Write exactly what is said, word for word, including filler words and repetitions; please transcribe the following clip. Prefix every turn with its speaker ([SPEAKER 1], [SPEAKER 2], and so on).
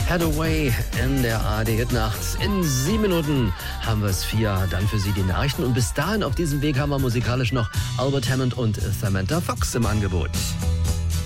[SPEAKER 1] Hathaway in der A R D-Hitnacht. In sieben Minuten haben wir es vier. Dann für Sie die Nachrichten. Und bis dahin auf diesem Weg haben wir musikalisch noch Albert Hammond und Samantha Fox im Angebot.